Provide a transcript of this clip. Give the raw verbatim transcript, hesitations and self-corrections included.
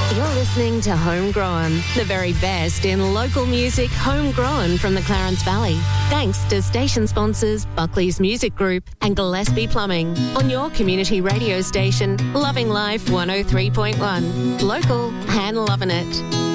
You're listening to Homegrown, the very best in local music homegrown from the Clarence Valley. Thanks to station sponsors Buckley's Music Group and Gillespie Plumbing on your community radio station, Loving Life one oh three point one. Local and loving it.